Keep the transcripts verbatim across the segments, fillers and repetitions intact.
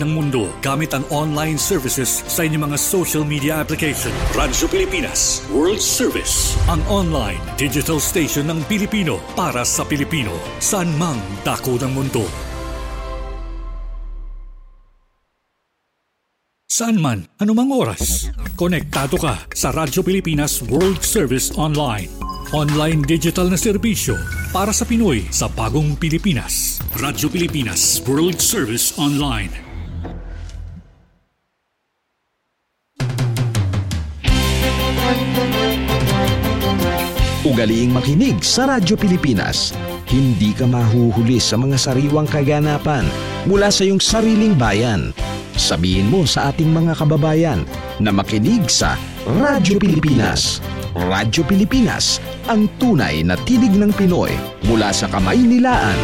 ng mundo gamit ang online services sa inyong mga social media application. Radyo Pilipinas World Service, ang online digital station ng Pilipino para sa Pilipino, saan mang dako ng mundo. Saan man, anumang oras, konektado ka sa Radyo Pilipinas World Service Online. Online digital na serbisyo para sa Pinoy sa bagong Pilipinas. Radyo Pilipinas World Service Online. Ugaliing makinig sa Radyo Pilipinas. Hindi ka mahuhuli sa mga sariwang kaganapan mula sa iyong sariling bayan. Sabihin mo sa ating mga kababayan na makinig sa Radyo Pilipinas. Radyo Pilipinas, ang tunay na tinig ng Pinoy mula sa kamay nilaan.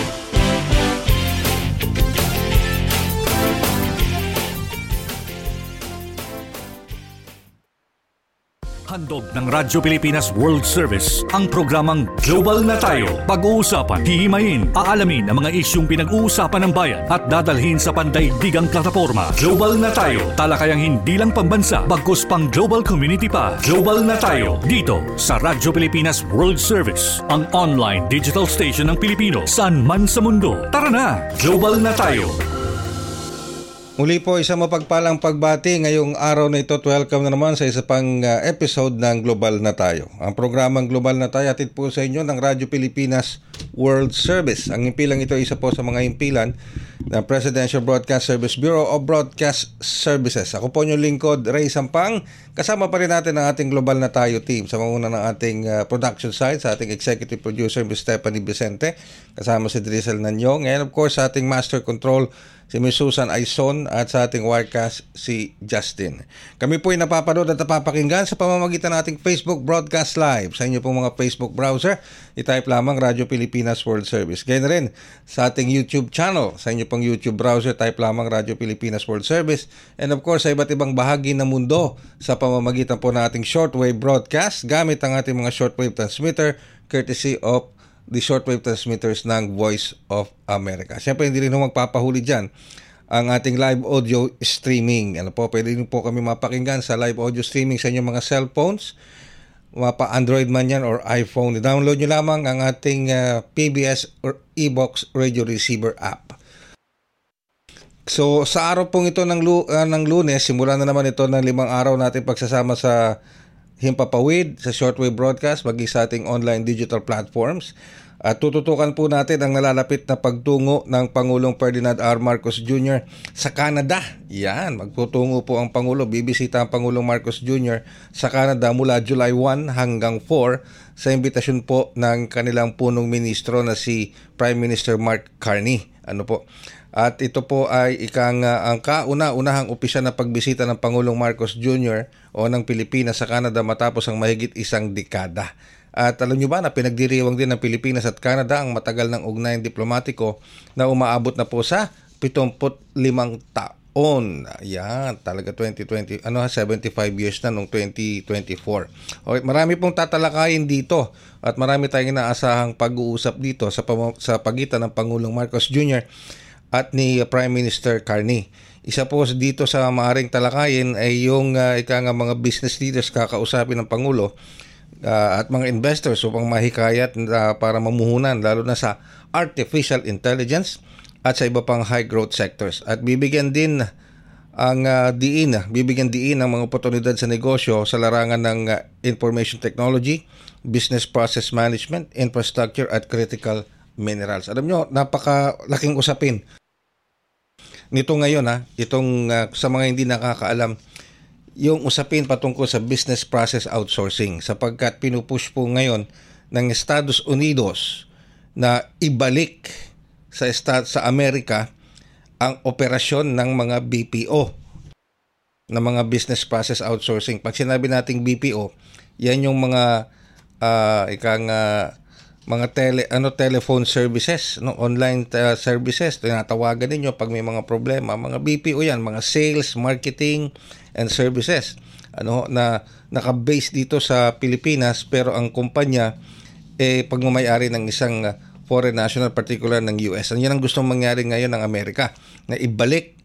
Handog ng Radyo Pilipinas World Service ang programang Global na Tayo. Pag-uusapan, hihimayin, aalamin ang mga isyung pinag-uusapan ng bayan at dadalhin sa pandaigdigang plataforma. Global na Tayo, talakayang hindi lang pambansa, bagkus pang global community pa. Global na Tayo, dito sa Radyo Pilipinas World Service, ang online digital station ng Pilipino saan man sa mundo. Tara na, Global na Tayo! Muli po, isang mapagpalang pagbati ngayong araw na ito at welcome na naman sa isa pang uh, episode ng Global na Tayo. Ang programang Global na Tayo atid po sa inyo ng Radyo Pilipinas World Service. Ang impilang ito ay isa po sa mga impilan ng Presidential Broadcast Service Bureau of Broadcast Services. Ako po yung lingkod, Ray Sampang. Kasama pa rin natin ang ating Global na Tayo team sa manguna ng ating uh, production side, sa ating executive producer, Miz Stephanie Vicente. Kasama si Drizzle Nanyong. And of course, sa ating master control, si Miz Susan Aizon, at sa ating wirecast, si Justin. Kami po ay napapanood at napapakinggan sa pamamagitan ng ating Facebook Broadcast Live. Sa inyo pong mga Facebook browser, i-type lamang Radyo Pilipinas World Service. Ganyan rin sa ating YouTube channel. Sa inyo pong YouTube browser, type lamang Radyo Pilipinas World Service. And of course, sa iba't ibang bahagi ng mundo sa pamamagitan po ng ating shortwave broadcast gamit ang ating mga shortwave transmitter courtesy of the shortwave transmitters ng Voice of America. Siyempre, hindi rin magpapahuli dyan ang ating live audio streaming. Ano po, pwede rin po kami mapakinggan sa live audio streaming sa inyong mga cellphones, mapa Android man yan or iPhone. I-download nyo lamang ang ating uh, P B S or e-box radio receiver app. So, sa araw pong ito ng, lu- uh, ng Lunes, simula na naman ito ng limang araw natin pagsasama sa Himpapawid, sa shortwave broadcast, maging sa ating online digital platforms. At tututukan po natin ang nalalapit na pagtungo ng Pangulong Ferdinand R. Marcos Junior sa Canada. Yan, magtutungo po ang Pangulo. Bibisita ang Pangulong Marcos Junior sa Canada mula July first hanggang four sa imbitasyon po ng kanilang punong ministro na si Prime Minister Mark Carney. Ano po? At ito po ay ikang uh, ang kauna-unahang opisyal na pagbisita ng Pangulong Marcos Junior o ng Pilipinas sa Canada matapos ang mahigit isang dekada. At alam nyo ba na pinagdiriwang din ng Pilipinas at Canada ang matagal ng ugnayan diplomatiko na umaabot na po sa pitongput limang taon. Ayan, talaga twenty twenty, ano seventy-five years na nung twenty twenty-four. Okay, marami pong tatalakayin dito at marami tayong inaasahang pag-uusap dito sa, pam- sa pagitan ng Pangulong Marcos Junior at ni Prime Minister Carney. Isa po dito sa maaring talakayin ay yung uh, ika nga mga business leaders kakausapin ng Pangulo uh, at mga investors upang mahikayat uh, para mamuhunan lalo na sa artificial intelligence at sa iba pang high growth sectors. At bibigyan din ang uh, diin, bibigyan diin ng mga oportunidad sa negosyo sa larangan ng uh, information technology, business process management, infrastructure at critical minerals. Alam nyo, napakalaking usapin nito ngayon ha, itong uh, sa mga hindi nakakaalam, yung usapin patungkol sa business process outsourcing sapagkat pinupush po ngayon ng Estados Unidos na ibalik sa estat sa Amerika ang operasyon ng mga B P O, ng mga business process outsourcing. Pag sinabi nating B P O, yan yung mga uh, ikang uh, mga tele ano telephone services, no, online uh, services, tinatawagan ninyo pag may mga problema, mga B P O yan, mga sales, marketing and services. Ano na naka-base dito sa Pilipinas pero ang kumpanya eh pagmamayari ng isang uh, foreign national, particular ng U S. Ano yan ang gustong mangyari ngayon ng Amerika, na ibalik